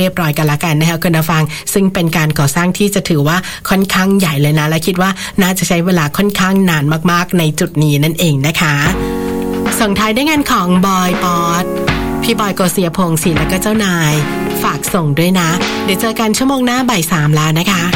เรียบร้อยกันละกันนะคะคุณผู้ฟังซึ่งเป็นการก่อสร้างที่จะถือว่าค่อนข้างใหญ่เลยนะและคิดว่าน่าจะใช้เวลาค่อนข้างนานมากๆในจุดนี้นั่นเองนะคะส่งท้ายด้วยงานของบอยป๊อตพี่บอยโกศิยพงศ์ศรีและก็เจ้านายฝากส่งด้วยนะเดี๋ยวเจอกันชั่วโมงหน้าบ่าย 3แล้วนะคะ